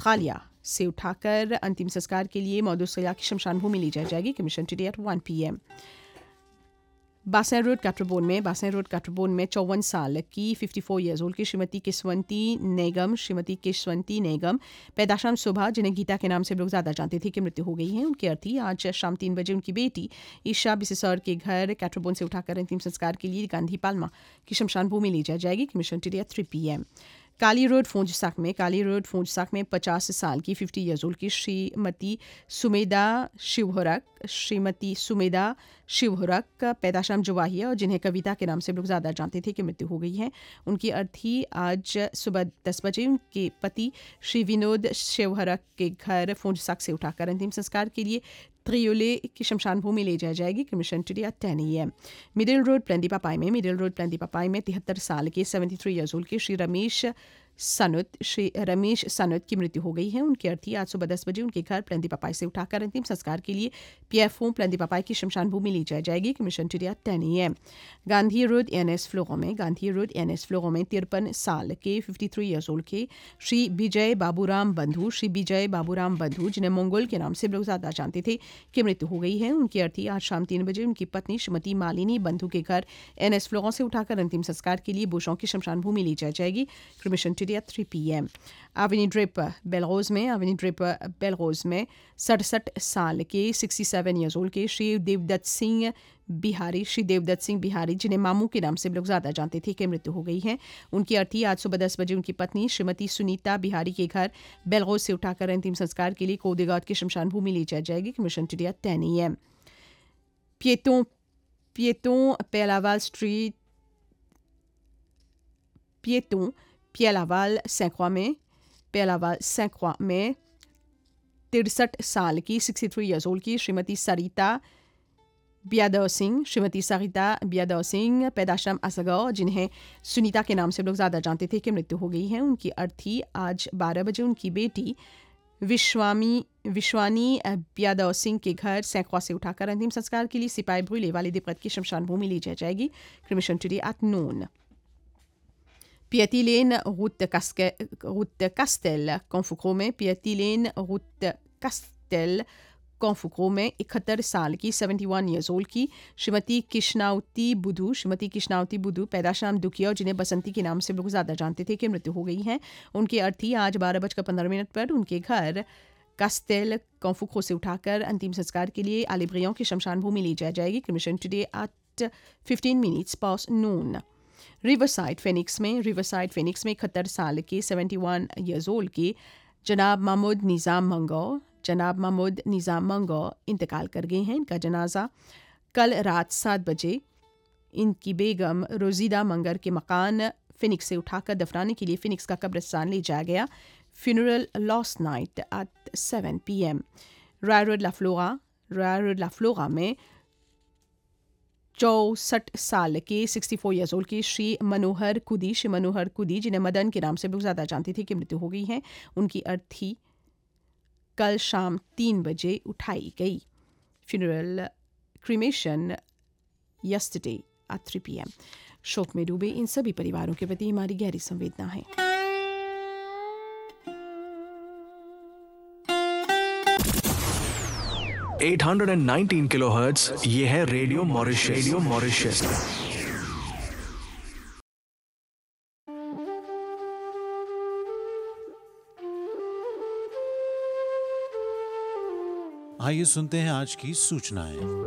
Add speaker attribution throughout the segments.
Speaker 1: गालिया से उठाकर अंतिम संस्कार के लिए मौदूसला की शमशान भूमि ले जाई जाएगी। Commission today at 1 PM। बासन रोड काटरबोन में 54 साल की 54 ईयर्स ओल्ड की श्रीमती किस्वंती नेगम पैदाशाम सुबह, जिन्हें गीता के नाम से लोग ज़्यादा जानते थे, कि मृत्यु हो गई है। उनकी अर्थी आज शाम 3 बजे उनकी बेटी ईशा बिसेसर के घर काटरबोन से उठाकर अंतिम संस्कार के लिए गांधी पाल्मा की शमशान भूमि ले जाई जाएगी। Commission today at 3 PM। Kali road फोंजसाक में 50 साल की 50 ईयर्स ओल्ड की श्रीमती सुमेदा शिवहरक पैदाशाम जुवाहिया, और जिन्हें कविता के नाम से लोग ज़्यादा जानते थे, कि मृत्यु हो गई है। उनकी अर्थी आज सुबह 10 बजे उनके पति श्री विनोद शिवहरक के घर फोंजसाक से उठाकर अंतिम संस्कार के लिए त्रियोले की शमशान भूमि ले जाई जाएगी। Commission today at 10 AM। Middle road प्लेंदी पापाई में 73 साल के 73 ईयर्स ओल्ड के श्री रमेश सनुत की मृत्यु हो गई है। उनकी अर्थी आज सुबह 10 बजे उनके घर प्लेंदी पापाई से उठाकर अंतिम संस्कार के लिए PFO प्लेंदी पापाई की शमशान भूमि ले जाई जाएगी। Commission today at 10 AM। Gandhi road NS फ्लोरों में 53 साल के 53 ईयर्स ओल्ड के श्री विजय बाबूराम बंधु, जिन्हें मंगोल के नाम से लोग ज़्यादा जानते थे, की मृत्यु हो गई है। उनकी अर्थी आज शाम 3 बजे उनकी पत्नी श्रीमती मालिनी बंधु के घर NS फ्लोरों से उठाकर अंतिम संस्कार के लिए बोशों की शमशान भूमि ले जाई जाएगी। Commission today at 3 PM। Avenue Draper Belrose में 67 साल के 67 ईयर्स ओल्ड के श्री देवदत्त सिंह बिहारी, जिन्हें मामू के नाम से लोग ज़्यादा जानते थे, कि मृत्यु हो गई है। उनकी अर्थी आज सुबह 10 बजे उनकी पत्नी श्रीमती सुनीता बिहारी के घर बेलरोज से उठाकर अंतिम संस्कार के लिए कोदेगांव की शमशान भूमि ले जाई जाएगी। Commission today at 10 AM। पिएटों पियालावाल सैंक्वा में 63 साल की 63 ईयर्स ओल्ड की श्रीमती सरिता बियादव सिंह पैदाशम असगांव, जिन्हें सुनीता के नाम से लोग ज़्यादा जानते थे, कि मृत्यु हो गई है। उनकी अर्थी आज 12 बजे उनकी बेटी विश्वानी बियादव सिंह के घर सैंक्वा से उठाकर अंतिम संस्कार के लिए सिपाही भूले वाले दिपत की शमशान भूमि ली जाएगी। Commission today at noon. Piatilene route Castel Confoucro में 71 साल की 71 ईयर्स ओल्ड की श्रीमती कृष्णावती बुधू पैदाशाम दुखिया, जिन्हें बसंती के नाम से लोग ज़्यादा जानते थे, कि मृत्यु हो गई है। उनकी अर्थी आज 12:15 पर उनके घर कास्टेल कॉन्फुक्रो से उठाकर अंतिम संस्कार के लिए आलिब्रियों की शमशान भूमि ली जाएगी। Commission today at 15 minutes past noon। Riverside Phoenix में 71 साल के 71 ईयर्स ओल्ड के जनाब महमूद निज़ाम मंगो इंतकाल कर गए हैं। इनका जनाजा कल रात 7 बजे इनकी बेगम रोजीदा मंगर के मकान फिनिक्स से उठाकर दफनाने के लिए फिनिक्स का कब्रिस्तान ले जाया गया। Funeral last night eight 7 PM। Roy road La Flora में 64 साल के 64 ईयर्स ओल्ड की श्री मनोहर कुदी, जिन्हें मदन के नाम से लोग ज़्यादा जानते थे, कि मृत्यु हो गई है। उनकी अर्थी कल शाम 3 बजे उठाई गई। Funeral cremation yesterday at 3 PM। शोक में डूबे इन सभी परिवारों के प्रति हमारी गहरी संवेदना है।
Speaker 2: किलोहर्ट्ज़, ये है रेडियो मॉरिशस।
Speaker 3: आइए सुनते हैं आज की सूचनाएं।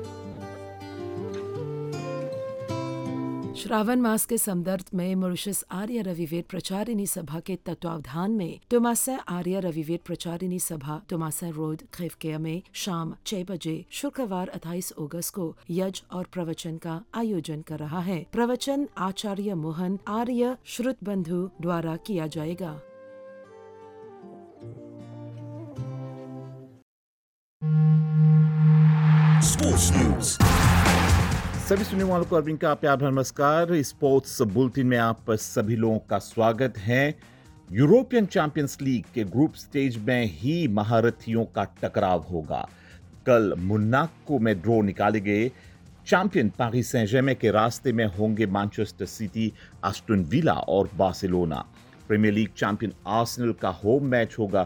Speaker 4: श्रावण मास के संदर्भ में मॉरिशस आर्य रविवेद प्रचारिणी सभा के तत्वावधान में टोमासा आर्य रविवेद प्रचारिणी सभा टोमासा रोड खिवकेया में शाम 6 बजे शुक्रवार 28 अगस्त को यज्ञ और प्रवचन का आयोजन कर रहा है। प्रवचन आचार्य मोहन आर्य श्रुत बंधु द्वारा किया जाएगा।
Speaker 5: Sports news. सभी सुनने वालों को अरविंद का प्यार भरा नमस्कार। स्पोर्ट्स बुलेटिन में आप सभी लोगों का स्वागत है। यूरोपियन चैंपियंस लीग के ग्रुप स्टेज में ही महारथियों का टकराव होगा। कल मोनाको में ड्रॉ निकाले गए चैंपियन पारिस सेंट जर्मेन के रास्ते में होंगे मैनचेस्टर सिटी, एस्टन विला और Barcelona. Premiere league champion Arsenal का होम मैच होगा